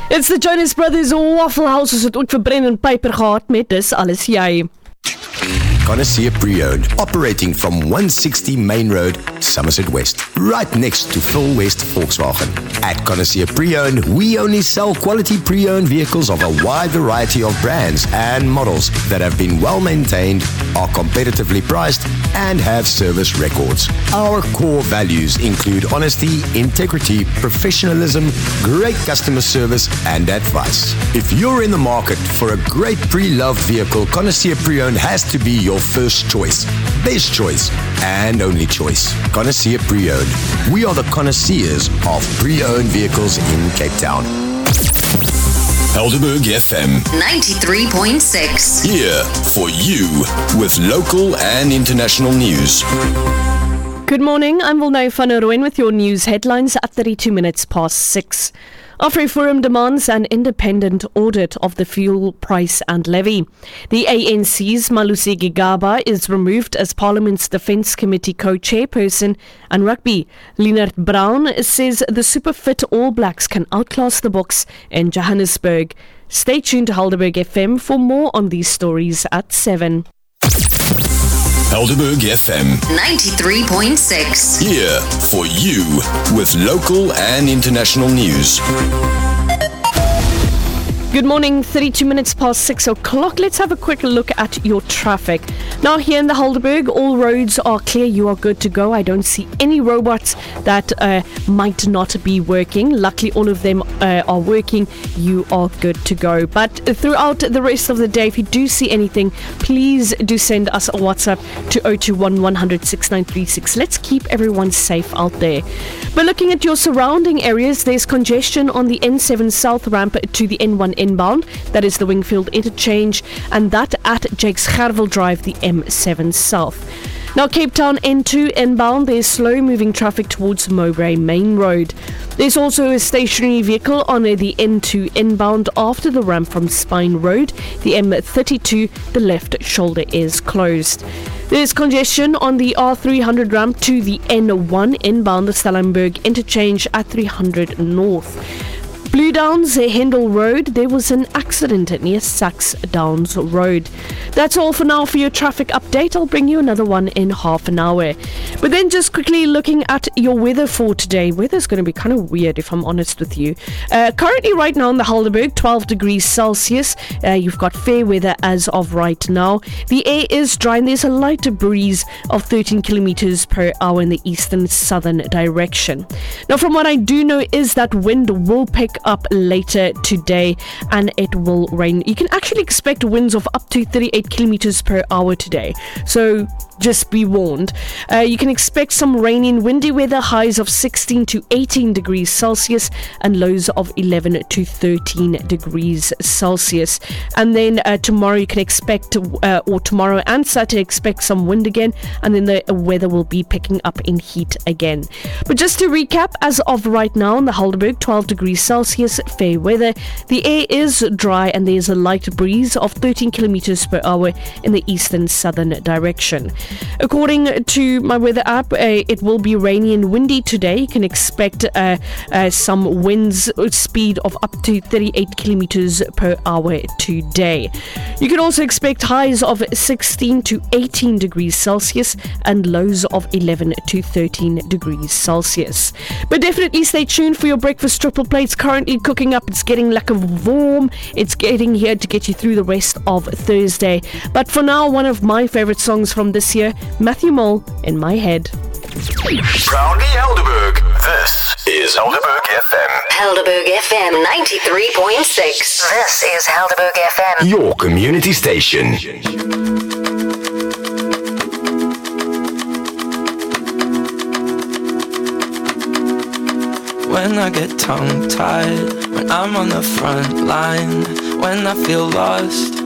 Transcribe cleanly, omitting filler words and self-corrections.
It's the Jonas Brothers Waffle House. Ons het ook vir Brendan Piper gehad met Dis Alles Jy. Connoisseur Pre-Owned, operating from 160 Main Road, Somerset West, right next to Phil West Volkswagen. At Connoisseur Pre-Owned, we only sell quality pre-owned vehicles of a wide variety of brands and models that have been well maintained, are competitively priced, and have service records. Our core values include honesty, integrity, professionalism, great customer service, and advice. If you're in the market for a great pre-loved vehicle, Connoisseur Pre-Owned has to be your first choice, best choice, and only choice. Connoisseur Pre-Owned. We are the connoisseurs of pre-owned vehicles in Cape Town. Helderberg FM 93.6. Here for you with local and international news. Good morning, I'm Wilnay van der Rooyen with your news headlines at 32 minutes past 6. AfriForum demands an independent audit of the fuel price and levy. The ANC's Malusi Gigaba is removed as Parliament's Defence Committee co-chairperson, and rugby. Leonard Brown says the super fit All Blacks can outclass the Boks in Johannesburg. Stay tuned to Helderberg FM for more on these stories at 7. Helderberg FM 93.6. Here for you with local and international news. Good morning, 32 minutes past 6 o'clock. Let's have a quick look at your traffic. Now here in the Helderberg, all roads are clear. You are good to go. I don't see any robots that might not be working. Luckily, all of them are working. You are good to go. But throughout the rest of the day, if you do see anything, please do send us a WhatsApp to 021 100 6936. Let's keep everyone safe out there. But looking at your surrounding areas, there's congestion on the N7 South ramp to the N1 inbound, that is the Wingfield interchange, and that at Jakes Gerwel Drive, the M7 South. Now Cape Town N2 inbound, there's slow moving traffic towards Mowbray Main Road. There's also a stationary vehicle on the N2 inbound after the ramp from Spine Road, the M32, the left shoulder is closed. There's congestion on the R300 ramp to the N1 inbound, the Stellenberg interchange at 300 North. Blue Downs, Hendel Road, there was an accident near Sax Downs Road. That's all for now for your traffic update. I'll bring you another one in half an hour. But then just quickly looking at your weather for today. Weather's going to be kind of weird if I'm honest with you. Currently right now in the Helderberg, 12 degrees Celsius. You've got fair weather as of right now. The air is dry and there's a light breeze of 13 kilometers per hour in the eastern southern direction. Now from what I do know is that wind will pick up later today and it will rain. You can actually expect winds of up to 38 kilometers per hour today. So just be warned. You can expect some rain in windy weather, highs of 16 to 18 degrees Celsius and lows of 11 to 13 degrees Celsius. And then tomorrow you can expect, or tomorrow and Saturday, expect some wind again, and then the weather will be picking up in heat again. But just to recap, as of right now in the Helderberg, 12 degrees Celsius, fair weather. The air is dry and there's a light breeze of 13 kilometers per hour in the eastern southern direction. According to my weather app, it will be rainy and windy today. You can expect some winds speed of up to 38 kilometers per hour today. You can also expect highs of 16 to 18 degrees Celsius and lows of 11 to 13 degrees Celsius. But definitely stay tuned for your breakfast triple plates. Currently cooking up. It's getting like a warm. It's getting here to get you through the rest of Thursday. But for now, one of my favorite songs from this year, Matthew Mole, In My Head. Proudly Helderberg. This is Helderberg FM. Helderberg FM 93.6. This is Helderberg FM. Your community station. When I get tongue-tied, when I'm on the front line, when I feel lost,